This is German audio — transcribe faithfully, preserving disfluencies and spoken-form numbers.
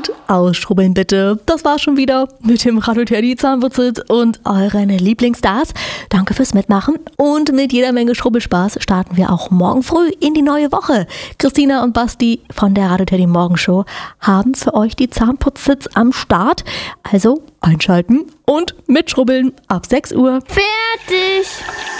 und ausschrubbeln bitte. Das war schon wieder mit dem Radio Teddy Zahnwurzel und euren Lieblingsstars. Danke fürs Mitmachen und mit jeder Menge Schrubbelspaß starten wir auch morgen früh in die neue Woche. Christina und Basti von der Radio Teddy Morgenshow haben für euch die Zahnputztipps am Start. Also einschalten und mitschrubbeln ab sechs Uhr. Fertig!